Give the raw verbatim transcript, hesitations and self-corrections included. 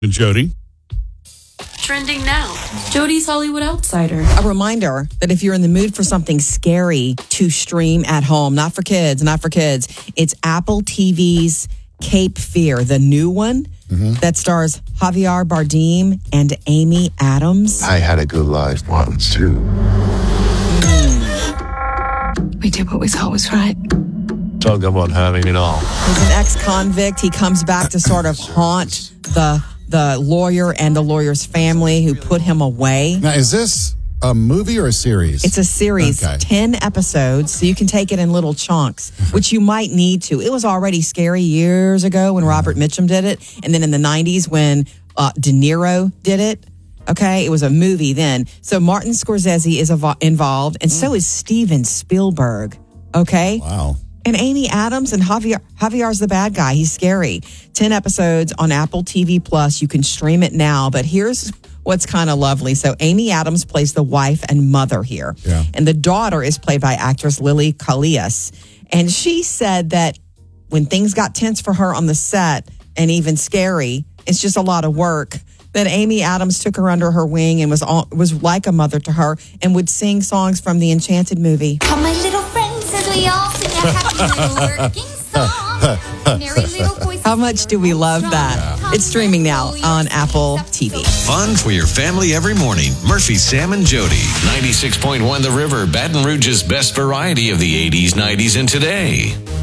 And Jody? Trending now. Jody's Hollywood Outsider. A reminder that if you're in the mood for something scary to stream at home, not for kids, not for kids, it's Apple T V's Cape Fear, the new one mm-hmm. that stars Javier Bardem and Amy Adams. I had a good life once, too. We did what we thought was right. Talk about having it all. He's an ex-convict. He comes back to sort of haunt the the lawyer and the lawyer's family who put him away. Now, is this a movie or a series? It's a series, okay. ten episodes, so you can take it in little chunks, which you might need to. It was already scary years ago when Robert Mitchum did it, and then in the nineties when uh, De Niro did it. Okay, it was a movie then. So Martin Scorsese is evo- involved, and so is Steven Spielberg. Okay? Wow. And Amy Adams and Javier. Javier's the bad guy. He's scary. ten episodes on Apple T V Plus. You can stream it now. But here's what's kind of lovely. So Amy Adams plays the wife and mother here. Yeah. And the daughter is played by actress Lily Collins. And she said that when things got tense for her on the set and even scary, it's just a lot of work, that Amy Adams took her under her wing and was all, was like a mother to her and would sing songs from the Enchanted movie. Come, my little friends, as we all sing a happy little working song. Merry little voices. How much do we love that? Yeah. It's streaming now on Apple T V. Fun for your family every morning. Murphy, Sam, and Jody. ninety-six point one The River, Baton Rouge's best variety of the eighties, nineties, and today.